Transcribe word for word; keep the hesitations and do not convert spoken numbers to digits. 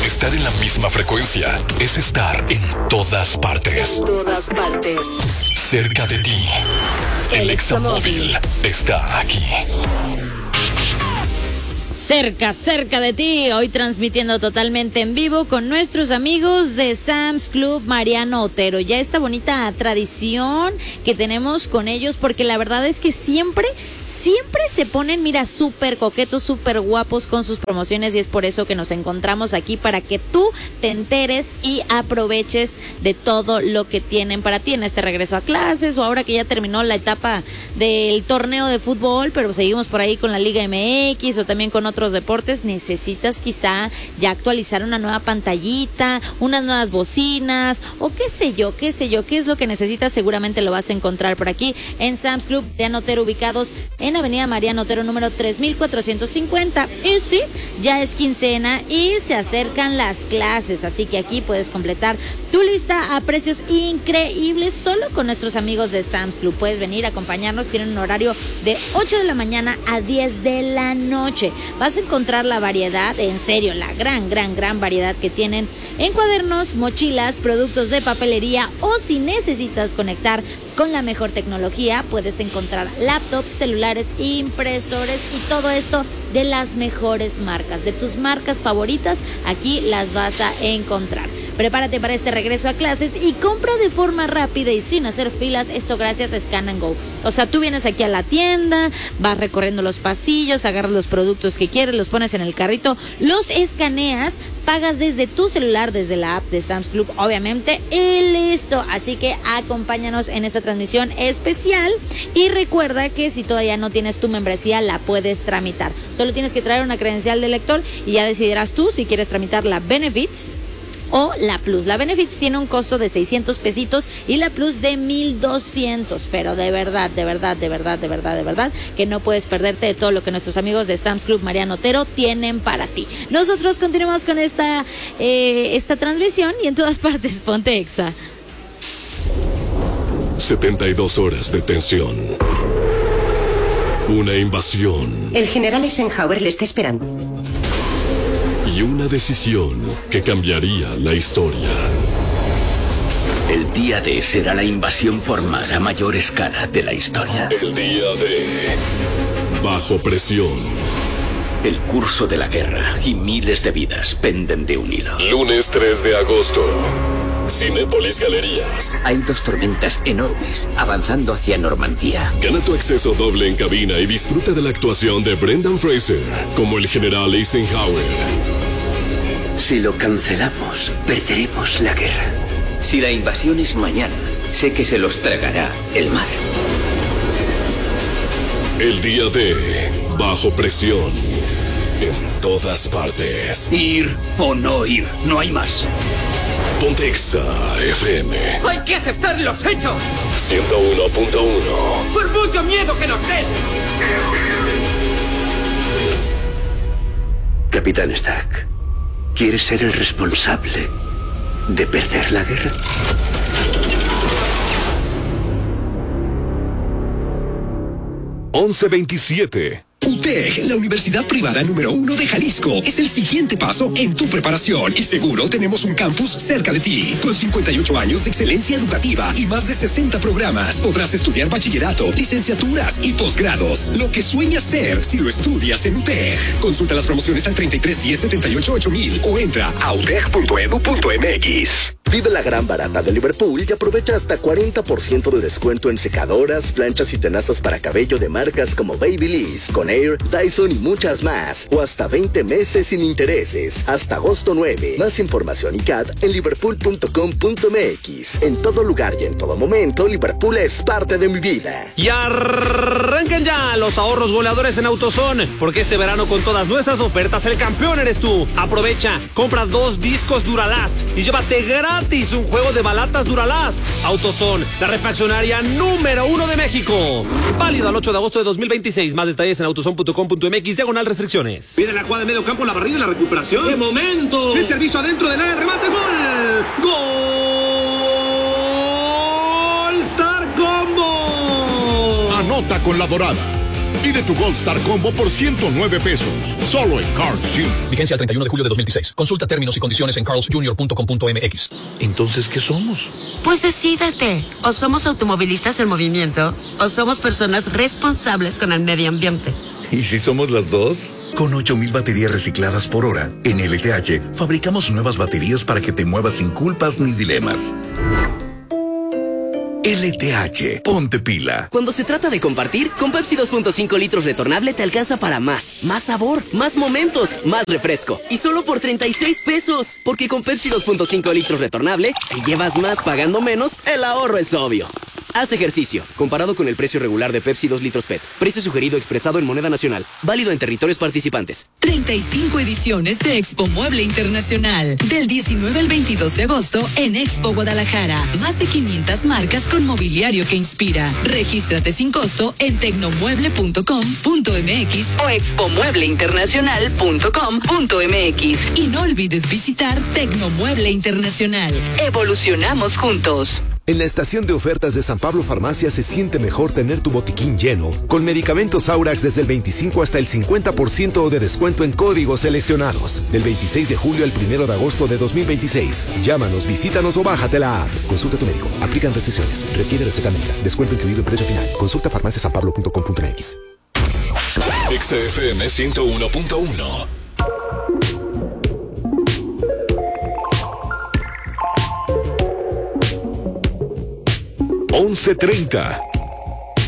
Estar en la misma frecuencia es estar en todas partes. En todas partes. Cerca de ti. El Examóvil está aquí. Cerca, cerca de ti, hoy transmitiendo totalmente en vivo con nuestros amigos de Sam's Club Mariano Otero. Ya esta bonita tradición que tenemos con ellos, porque la verdad es que siempre... Siempre se ponen, mira, súper coquetos, súper guapos con sus promociones, y es por eso que nos encontramos aquí, para que tú te enteres y aproveches de todo lo que tienen para ti en este regreso a clases, o ahora que ya terminó la etapa del torneo de fútbol, pero seguimos por ahí con la Liga M X o también con otros deportes. Necesitas quizá ya actualizar una nueva pantallita, unas nuevas bocinas, o qué sé yo, qué sé yo, qué es lo que necesitas. Seguramente lo vas a encontrar por aquí en Sam's Club Mariano Otero, ubicados en Avenida Mariano Otero número tres mil cuatrocientos cincuenta. Y sí, ya es quincena y se acercan las clases, así que aquí puedes completar tu lista a precios increíbles solo con nuestros amigos de Sam's Club. Puedes venir a acompañarnos, tienen un horario de ocho de la mañana a diez de la noche. Vas a encontrar la variedad, en serio, la gran, gran, gran variedad que tienen en cuadernos, mochilas, productos de papelería, o si necesitas conectar con la mejor tecnología, puedes encontrar laptops, celulares, impresores y todo esto de las mejores marcas, de tus marcas favoritas. Aquí las vas a encontrar. Prepárate para este regreso a clases y compra de forma rápida y sin hacer filas. Esto gracias a Scan and Go. O sea, tú vienes aquí a la tienda, vas recorriendo los pasillos, agarras los productos que quieres, los pones en el carrito, los escaneas, pagas desde tu celular, desde la app de Sam's Club, obviamente, y listo. Así que acompáñanos en esta transmisión especial y recuerda que si todavía no tienes tu membresía, la puedes tramitar. Solo tienes que traer una credencial de lector y ya decidirás tú si quieres tramitar la Benefits o la Plus. La Benefits tiene un costo de seiscientos pesitos y la Plus de mil doscientos, pero de verdad, de verdad, de verdad, de verdad, de verdad, que no puedes perderte de todo lo que nuestros amigos de Sam's Club Mariano Otero tienen para ti. Nosotros continuamos con esta, eh, esta transmisión y en todas partes ponte Exa. setenta y dos horas de tensión. Una invasión. El general Eisenhower le está esperando. Y una decisión que cambiaría la historia. El día D será la invasión por mar a mayor escala de la historia. El día D. Bajo presión. El curso de la guerra y miles de vidas penden de un hilo. Lunes tres de agosto. Cinépolis Galerías. Hay dos tormentas enormes avanzando hacia Normandía. Gana tu acceso doble en cabina y disfruta de la actuación de Brendan Fraser como el general Eisenhower. Si lo cancelamos, perderemos la guerra. Si la invasión es mañana, sé que se los tragará el mar. El día D. Bajo presión. En todas partes. Ir o no ir, no hay más. Ponte Exa F M. ¡Hay que aceptar los hechos! ciento uno punto uno. ¡Por mucho miedo que nos den! Capitán Stack, ¿quieres ser el responsable de perder la guerra? once veintisiete. U T E C, la universidad privada número uno de Jalisco, es el siguiente paso en tu preparación y seguro tenemos un campus cerca de ti. Con cincuenta y ocho años de excelencia educativa y más de sesenta programas, podrás estudiar bachillerato, licenciaturas y posgrados. Lo que sueñas ser si lo estudias en U T E C. Consulta las promociones al treinta y tres diez setenta y ocho ocho mil o entra a u t e c punto e d u punto m x. Vive la gran barata de Liverpool y aprovecha hasta cuarenta por ciento de descuento en secadoras, planchas y tenazas para cabello de marcas como Babyliss, Conair, Dyson y muchas más. O hasta veinte meses sin intereses. Hasta agosto nueve. Más información y C A D en liverpool punto com punto m x. En todo lugar y en todo momento, Liverpool es parte de mi vida. Y arranquen ya los ahorros goleadores en AutoZone, porque este verano con todas nuestras ofertas el campeón eres tú. Aprovecha, compra dos discos Duralast y llévate gratis un juego de balatas Duralast. AutoZone, la refaccionaria número uno de México. Válido al ocho de agosto de dos mil veintiséis. Más detalles en autozone punto com punto m x, diagonal restricciones. Viene la jugada de medio campo, la barrida y la recuperación. ¡Qué momento! El servicio adentro del área, el remate, gol. ¡Gol! ¡Star Combo! Anota con la Dorada. Pide tu Gold Star Combo por ciento nueve pesos. Solo en Carl's junior Vigencia al treinta y uno de julio de dos mil veintiséis. Consulta términos y condiciones en carls junior punto com punto m x. Entonces, ¿qué somos? Pues decídete. O somos automovilistas en movimiento, o somos personas responsables con el medio ambiente. ¿Y si somos las dos? Con ocho mil baterías recicladas por hora, en L T H fabricamos nuevas baterías para que te muevas sin culpas ni dilemas. L T H, ponte pila. Cuando se trata de compartir, con Pepsi dos punto cinco litros retornable te alcanza para más. Más sabor, más momentos, más refresco. Y solo por treinta y seis pesos. Porque con Pepsi dos punto cinco litros retornable, si llevas más pagando menos, el ahorro es obvio. Haz ejercicio. Comparado con el precio regular de Pepsi dos litros P E T. Precio sugerido expresado en moneda nacional. Válido en territorios participantes. treinta y cinco ediciones de Expo Mueble Internacional. Del diecinueve al veintidós de agosto en Expo Guadalajara. Más de quinientas marcas con mobiliario que inspira. Regístrate sin costo en tecnomueble punto com punto m x o expo mueble internacional punto com punto m x. Y no olvides visitar Tecnomueble Internacional. Evolucionamos juntos. En la estación de ofertas de San Pablo Farmacia se siente mejor tener tu botiquín lleno, con medicamentos Aurax desde el veinticinco hasta el cincuenta por ciento de descuento en códigos seleccionados. Del veintiséis de julio al primero de agosto de dos mil veintiséis. Llámanos, visítanos o bájate la app. Consulta a tu médico. Aplican restricciones. Requiere receta médica. Descuento incluido en precio final. Consulta farmacia san pablo punto com punto m x. X F M ciento uno punto uno. once treinta.